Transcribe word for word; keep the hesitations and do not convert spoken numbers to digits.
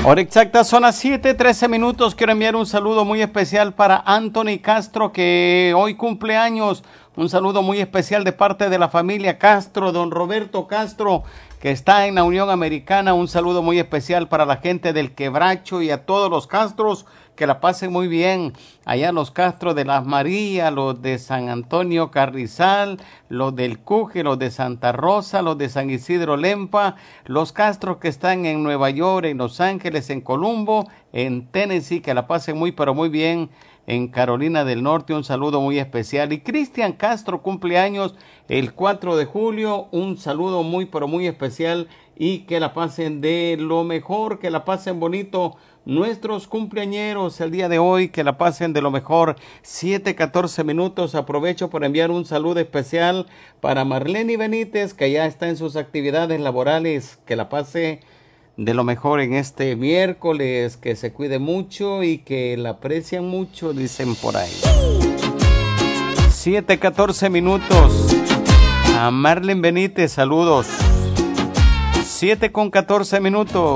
Hora exacta, son las siete trece minutos. Quiero enviar un saludo muy especial para Anthony Castro, que hoy cumple años. Un saludo muy especial de parte de la familia Castro, don Roberto Castro, que está en la Unión Americana. Un saludo muy especial para la gente del Quebracho y a todos los Castros. Que la pasen muy bien. Allá los Castro de Las Marías, los de San Antonio Carrizal, los del Cuje, los de Santa Rosa, los de San Isidro Lempa, los Castro que están en Nueva York, en Los Ángeles, en Columbo, en Tennessee. Que la pasen muy pero muy bien. En Carolina del Norte, un saludo muy especial. Y Cristian Castro cumpleaños el cuatro de julio, un saludo muy pero muy especial y que la pasen de lo mejor, que la pasen bonito nuestros cumpleañeros el día de hoy, que la pasen de lo mejor. Siete catorce minutos. Aprovecho para enviar un saludo especial para Marlene Benítez, que ya está en sus actividades laborales. Que la pase de lo mejor en este miércoles, que se cuide mucho y que la aprecian mucho, dicen por ahí. Siete catorce minutos. A Marlene Benítez, saludos. Siete con catorce minutos.